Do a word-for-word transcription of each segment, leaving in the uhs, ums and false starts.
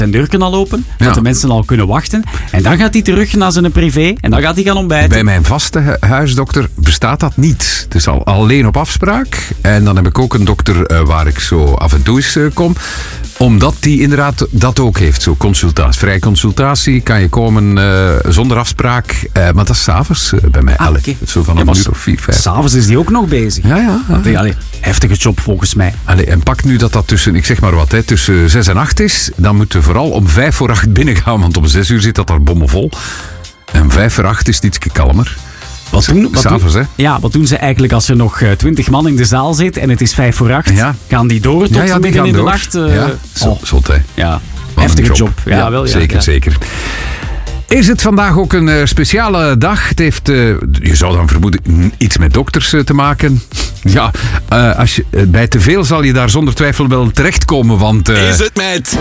zijn deur al open, dat Ja. de mensen al kunnen wachten. En dan gaat hij terug naar zijn privé en dan gaat hij gaan ontbijten. Bij mijn vaste hu- huisdokter bestaat dat niet. Het is al alleen op afspraak. En dan heb ik ook een dokter uh, waar ik zo af en toe eens uh, kom. Omdat die inderdaad dat ook heeft. Zo consultatie. Vrij consultatie kan je komen uh, zonder afspraak. Uh, maar dat is 's avonds uh, bij mij. Ah, Allee, oké. zo van Ja, een maar uur of vier, vijf. S'avonds is die ook nog bezig. Ja, ja. ja. Allee, allee, heftige job volgens mij. Allee, en pak nu dat dat tussen, ik zeg maar wat, hè, tussen zes en acht is. Dan moeten we vooral om vijf voor acht binnen gaan. Want om zes uur zit dat daar bommenvol. En vijf voor acht is het iets kalmer. Wat doen, wat S'avonds, doen- hè? Ja, wat doen ze eigenlijk als er nog twintig man in de zaal zit en het is vijf voor acht? Ja. Gaan die door tot Ja, ja, die midden gaan in de door. nacht? uh, ja, zo, oh, zot, hè. ja, Wat een heftige job. Ja, wel, ja, zeker, ja. zeker. Is het vandaag ook een uh, speciale dag? Het heeft, uh, je zou dan vermoeden, mm, iets met dokters uh, te maken. Ja, uh, als je, uh, bij te veel zal je daar zonder twijfel wel terechtkomen, want... Uh, Is het met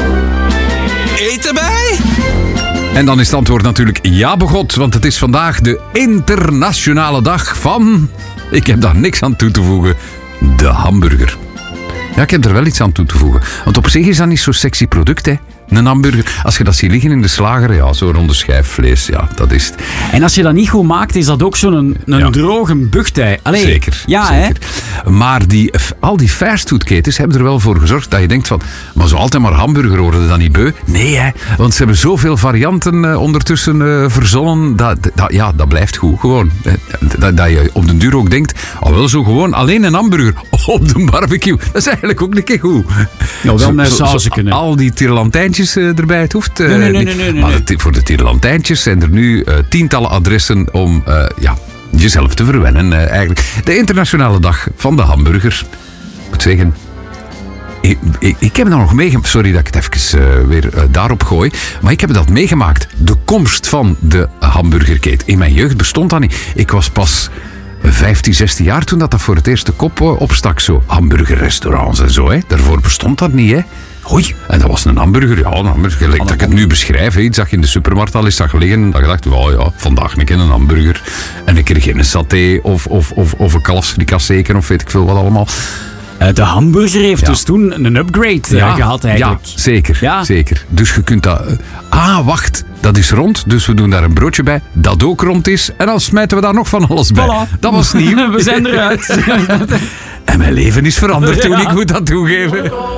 eten bij? En dan is het antwoord natuurlijk ja, begot, want het is vandaag de internationale dag van... Ik heb daar niks aan toe te voegen. De hamburger. Ja, ik heb er wel iets aan toe te voegen. Want op zich is dat niet zo'n sexy product, hè. Een hamburger. Als je dat ziet liggen in de slager, ja, zo'n ronde schijf vlees, ja, dat is het. En als je dat niet goed maakt, is dat ook zo'n een, een Ja. droge buchtei. Allee, Zeker, Ja, zeker. hè? Maar die, al die fastfoodketens hebben er wel voor gezorgd dat je denkt van... Maar zo altijd maar hamburger worden dan niet beu? Nee, hè. Want ze hebben zoveel varianten uh, ondertussen uh, verzonnen. Dat, dat, ja, dat blijft goed, gewoon. Uh, Dat, dat je op den duur ook denkt... Oh, wel zo gewoon alleen een hamburger op de barbecue. Dat is eigenlijk ook een keer goed. Ja, wel Zo- met zo- zo- sauzen kunnen. Al die tierlantijntjes uh, erbij, het hoeft uh, Nee, nee, nee, niet. nee, nee, nee, Maar nee. de- voor de tierlantijntjes zijn er nu uh, tientallen adressen om... Uh, ja, jezelf te verwennen, uh, eigenlijk. De internationale dag van de hamburger. Ik moet zeggen... Ik, ik, ik heb dat nog meegemaakt. Sorry dat ik het even uh, weer uh, daarop gooi. Maar ik heb dat meegemaakt. De komst van de hamburgerketen. In mijn jeugd bestond dat niet. Ik was pas vijftien, zestien jaar toen dat, dat voor het eerst de kop uh, opstak. Zo hamburgerrestaurants en zo. Hè. Daarvoor bestond dat niet, hè. Hoi. En dat was een hamburger. Ja, een hamburger. Gelijk dat ik het nu beschrijf. Hè. Iets dat je in de supermarkt al eens zag liggen. En dat je dacht, oh, ja, vandaag een keer een hamburger. En een keer geen saté of, of, of, of een kalfsfricassee of weet ik veel wat allemaal. Uh, de hamburger heeft Ja. dus toen een upgrade uh, gehad eigenlijk. Ja, zeker, Ja. zeker. Dus je kunt dat... uh, ah, wacht, dat is rond, dus we doen daar een broodje bij, dat ook rond is, en dan smijten we daar nog van alles bij. Voilà. Dat was nieuw. We zijn eruit. En mijn leven is veranderd toen, ik moet dat toegeven.